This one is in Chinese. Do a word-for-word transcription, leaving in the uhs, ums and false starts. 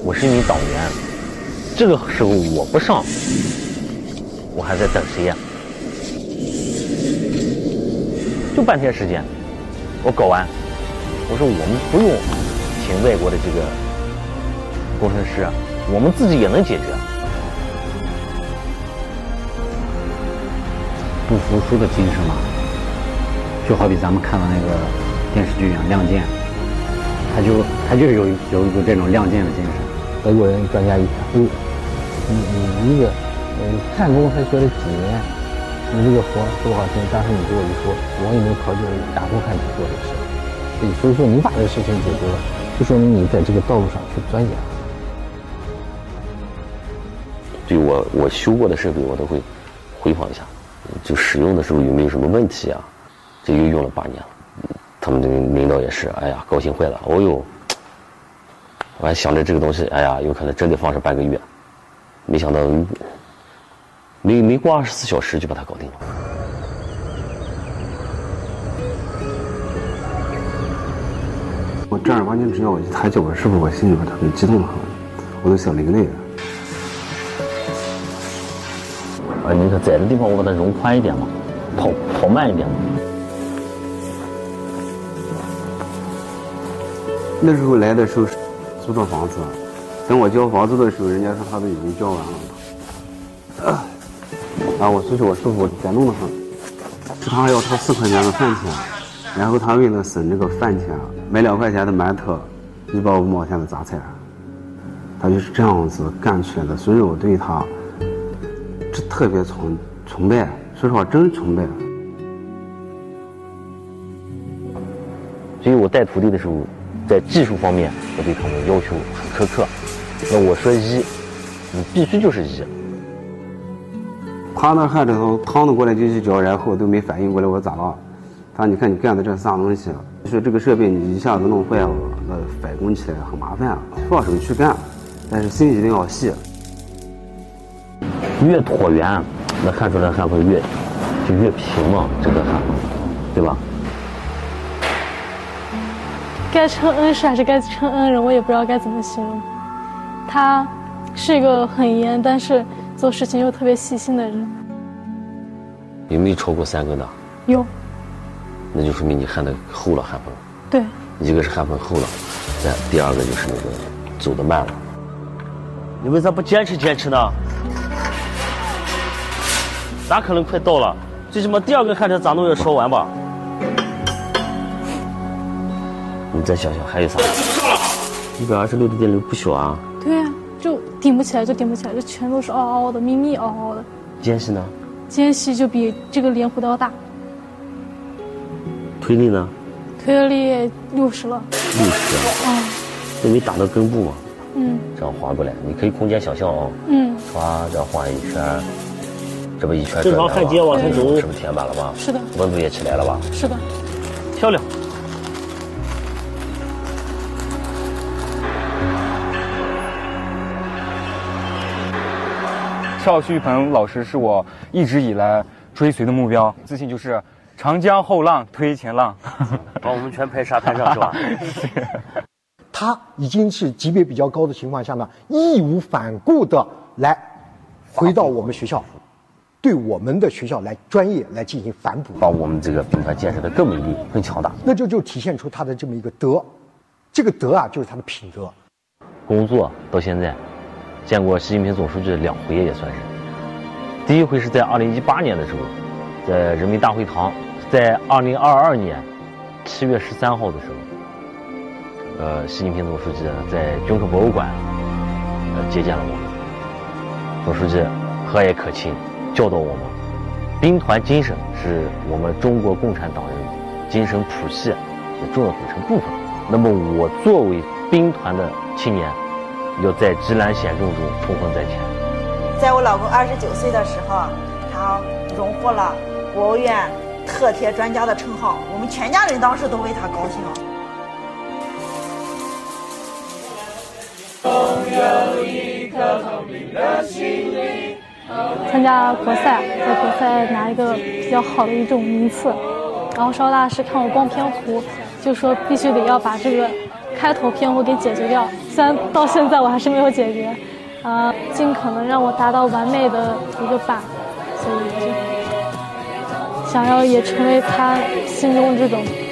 我是一名党员，这个时候我不上，我还在等谁呀？就半天时间，我搞完，我说我们不用请外国的这个工程师，我们自己也能解决。 不服输的精神嘛，就好比咱们看到那个电视剧一样，《亮剑》，他就他就有有有这种亮剑的精神。 德国人专家一看，哎呦，你你一个呃焊工才学了几年，你这个活说不好听，当时你给我一说，我也没考虑打工汉去做这个事。所以所以说你把这个事情解决了，就说明你在这个道路上去钻研。 对我我修过的设备，我都会回访一下，就使用的时候有没有什么问题啊？这又用了八年了，他们这个领导也是，哎呀，高兴坏了。哦呦，我还想着这个东西，哎呀，有可能真得放上半个月，没想到没没过二十四小时就把它搞定了。 我正儿八经只要我一抬脚的时候，我心里边特别激动很，我都想流泪了。 啊，你可窄的地方我把它容宽一点嘛，跑跑慢一点嘛。 那时候来的时候租的房子，等我交房租的时候，人家说他都已经交完了。啊，然后我出去，我师傅感动的很，食堂要他四块钱的饭钱，然后他为了省这个饭钱，买两块钱的馒头，一包五毛钱的杂菜，他就是这样子干出来的。所以我对他这特别崇崇拜，说实话真崇拜。 所以我带徒弟的时候，在技术方面，我对他们要求很苛刻。那我说一，你必须就是一。 他那焊着头趟着过来就一脚，然后都没反应过来我咋了。他说你看你干的这啥东西，说这个设备你一下子弄坏了，那返工起来很麻烦，放手去干，但是心一定要细。 越椭圆，那焊出来焊会越就越平嘛，这个焊，对吧？ 该称恩师还是该称恩人，我也不知道该怎么形容。他是一个很严，但是做事情又特别细心的人。 有没有超过三个的？ 有。 那就说明你焊的厚了，焊缝。 对。 一个是焊缝厚了，再第二个就是那个走得慢了。 你为啥不坚持坚持呢？咋可能快到了？最起码第二根焊车咋弄要烧完吧？ 你再想想还有啥？一百二十六的电流不小啊。 对呀、啊，就顶不起来就顶不起来，就全都是凹凹的，密密凹凹的。 间隙呢？ 间隙就比这个莲湖都要大。 推力呢？ 推力六十了。 六十啊？ 嗯。 这没打到根部吗？ 嗯。 这样划过来，你可以空间想象啊。 嗯。 唰，这样画一圈，这不一圈正常焊接往前走， 是不是填满了吧？ 是的。 温度也起来了吧？ 是的。 漂亮。 邵旭鹏老师是我一直以来追随的目标，自信就是长江后浪推前浪， 把我们全排沙滩上是吧？ 是。 他已经是级别比较高的情况下呢，义无反顾的来回到我们学校，对我们的学校来专业来进行反哺， 把我们这个兵团建设的更美丽、更强大。 那就就体现出他的这么一个德，这个德啊，就是他的品德。 工作到现在。见过习近平总书记两回也算是，第一回是在二零一八年的时候，在人民大会堂，在二零二二年七月十三号的时候，呃，习近平总书记在军科博物馆，呃，接见了我们。总书记和蔼可亲，教导我们，兵团精神是我们中国共产党人精神谱系的重要组成部分。那么我作为兵团的青年。要在急难险重中冲锋在前。 在我老公二十九岁的时候，他荣获了国务院特铁专家的称号，我们全家人当时都为他高兴。 参加国赛，在国赛拿一个比较好的一种名次，然后邵大师看我光片糊，就说必须得要把这个开头片会给解决掉，虽然到现在我还是没有解决，啊、呃，尽可能让我达到完美的一个版，所以就想要也成为他心中这种